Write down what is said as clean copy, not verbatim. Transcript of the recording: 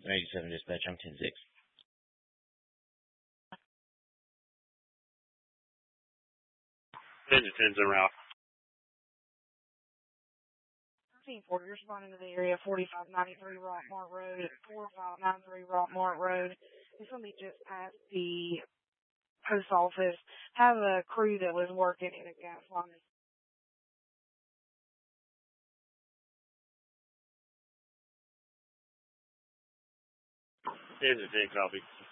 87 dispatch, I'm 10-6. Engine 10's en route. 1340, you're responding to the area 4593 Rockmart Road, 4593 Rockmart Road. It's going to be just past the post office. Have a crew that was working in a gas line. Engine 10, copy.